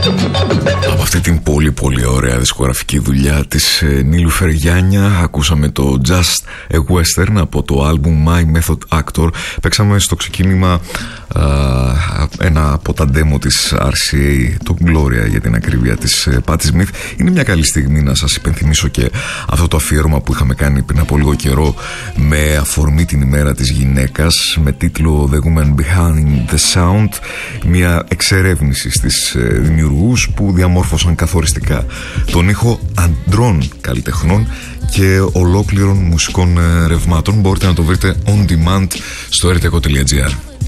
Από αυτή την πολύ πολύ ωραία δισκογραφική δουλειά της Νίλουφερ Γιάννια ακούσαμε το Just a Western από το album My Method Actor. Παίξαμε στο ξεκίνημα ένα από τα demo της RCA, το Gloria για την ακρίβεια, της Patti Smith. Είναι μια καλή στιγμή να σας υπενθυμίσω και αυτό το αφιέρωμα που είχαμε κάνει πριν από λίγο καιρό με αφορμή την ημέρα της γυναίκας, με τίτλο The Woman Behind the Sound, μια εξερεύνηση στις δημιουργούς που διαμόρφωσαν καθοριστικά τον ήχο αντρών καλλιτεχνών και ολόκληρων μουσικών ρευμάτων. Μπορείτε να το βρείτε on demand στο rtko.gr.